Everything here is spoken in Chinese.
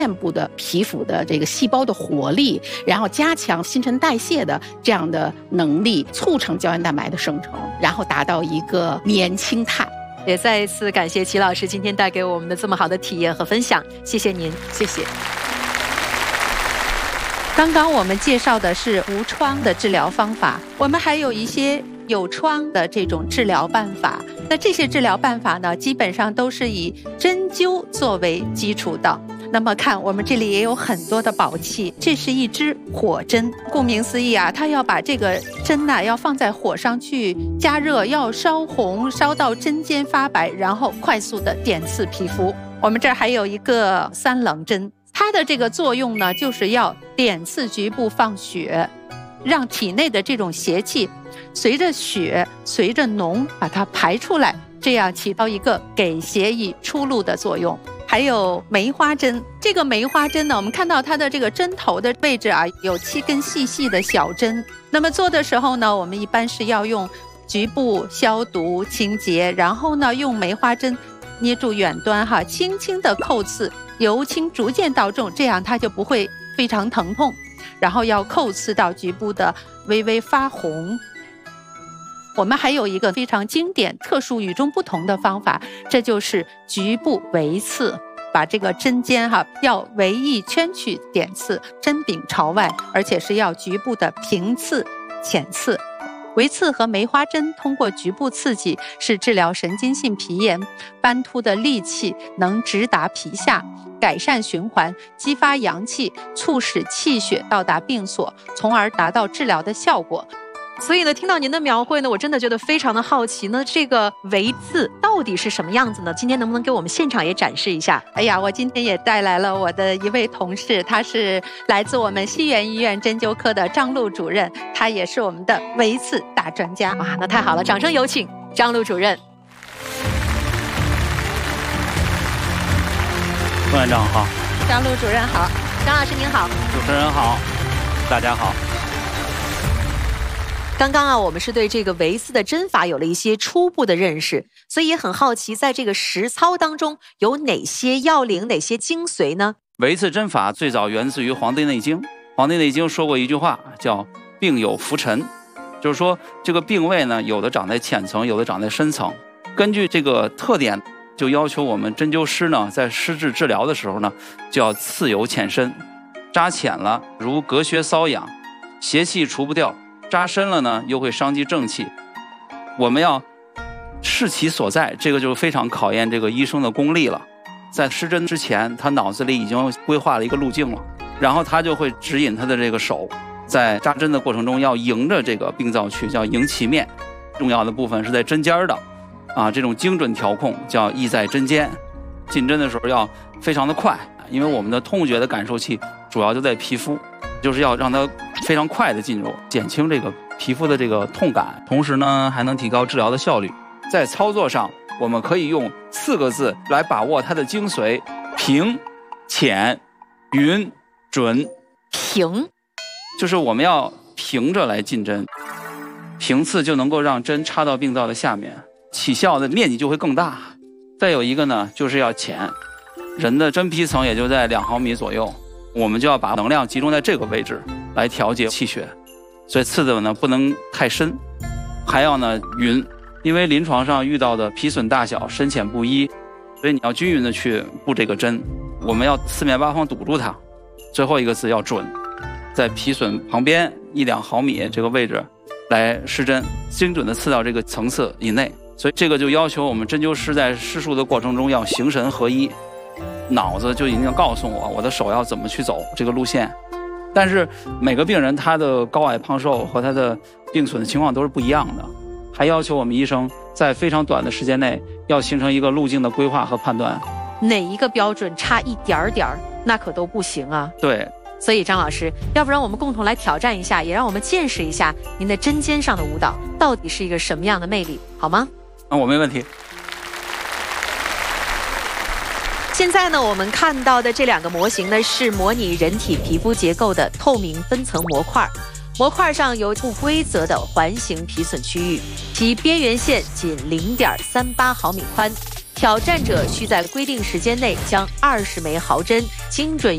面部的皮肤的这个细胞的活力，然后加强新陈代谢的这样的能力，促成胶原蛋白的生成，然后达到一个年轻态。 也再一次感谢齐老师今天带给我们的这么好的体验和分享，谢谢您。 谢谢。 刚刚我们介绍的是无创的治疗方法，我们还有一些有创的这种治疗办法。那这些治疗办法呢，基本上都是以针灸作为基础的。那么看我们这里也有很多的宝器，这是一支火针。顾名思义啊，它要把这个针呢要放在火上去加热，要烧红，烧到针尖发白，然后快速的点刺皮肤。我们这儿还有一个三棱针，它的这个作用呢，就是要点刺局部放血，让体内的这种邪气随着血随着脓把它排出来，这样起到一个给血液出路的作用。还有梅花针，这个梅花针呢，我们看到它的这个针头的位置啊，有7根细细的小针。那么做的时候呢，我们一般是要用局部消毒清洁，然后呢用梅花针捏住远端哈，轻轻的扣刺，由轻逐渐到重，这样它就不会非常疼痛。然后要扣刺到局部的微微发红。我们还有一个非常经典、特殊、与众不同的方法，这就是局部围刺。把这个针尖要围一圈去点刺，针柄朝外，而且是要局部的平刺、浅刺。围刺和梅花针通过局部刺激，是治疗神经性皮炎、斑秃的利器，能直达皮下，改善循环，激发阳气，促使气血到达病所，从而达到治疗的效果。 所以呢，听到您的描绘呢，我真的觉得非常的好奇呢，这个围刺到底是什么样子呢？今天能不能给我们现场也展示一下？ 哎呀，我今天也带来了我的一位同事，他是来自我们西园医院针灸科的张璐主任，他也是我们的围刺大专家。 哇，那太好了，掌声有请张璐主任。 副院长好， 张璐主任好， 张老师您好， 主持人好，大家好。 刚刚啊，我们是对这个围刺的针法有了一些初步的认识，所以也很好奇，在这个实操当中有哪些要领、哪些精髓呢？ 围刺针法最早源自于《黄帝内经》，《黄帝内经》说过一句话，叫“病有浮沉”，就是说这个病位呢，有的长在浅层，有的长在深层。根据这个特点，就要求我们针灸师呢，在施治治疗的时候呢，就要刺有浅深，扎浅了如隔靴搔痒，邪气除不掉。扎深了呢，又会伤及正气。我们要视其所在，这个就非常考验这个医生的功力了。在施针之前，他脑子里已经规划了一个路径了，然后他就会指引他的这个手，在扎针的过程中要迎着这个病灶区，叫迎其面。重要的部分是在针尖的，这种精准调控叫意在针尖。进针的时候要非常的快，因为我们的痛觉的感受器主要就在皮肤。就是要让它非常快的进入，减轻这个皮肤的这个痛感，同时呢还能提高治疗的效率。在操作上，我们可以用4个字来把握它的精髓：平、浅、匀、准。 平， 就是我们要平着来进针，平刺就能够让针插到病灶的下面，起效的面积就会更大。再有一个呢，就是要浅，人的真皮层也就在2毫米左右。我们就要把能量集中在这个位置来调节气血，所以刺的呢不能太深，还要呢匀，因为临床上遇到的皮损大小深浅不一，所以你要均匀的去布这个针，我们要4面8方堵住它。最后一个字要准，在皮损旁边1-2毫米这个位置来施针，精准的刺到这个层次以内。所以这个就要求我们针灸师在施术的过程中要形神合一。脑子就已经告诉我的手要怎么去走这个路线，但是每个病人他的高矮胖瘦和他的病损的情况都是不一样的，还要求我们医生在非常短的时间内要形成一个路径的规划和判断。 哪一个标准差一点点那可都不行啊。 对， 所以张老师，要不然我们共同来挑战一下，也让我们见识一下您的针尖上的舞蹈到底是一个什么样的魅力，好吗？ 我没问题。 现在呢，我们看到的这2个模型呢，是模拟人体皮肤结构的透明分层模块，模块上有不规则的环形皮损区域，其边缘线仅0.38毫米宽。挑战者需在规定时间内将20枚毫针精准